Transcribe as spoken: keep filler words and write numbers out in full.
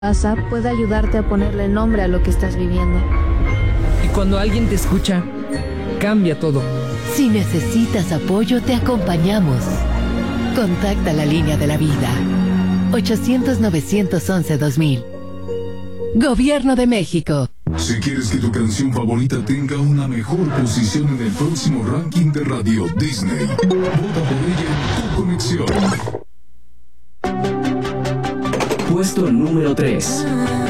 pasa puede ayudarte a ponerle nombre a lo que estás viviendo. Y cuando alguien te escucha, cambia todo. Si necesitas apoyo, te acompañamos. Contacta la línea de la vida. ochocientos, novecientos once, dos mil. Gobierno de México. Si quieres que tu canción favorita tenga una mejor posición en el próximo ranking de Radio Disney, vota por ella en Tu Conexión. Puesto número tres.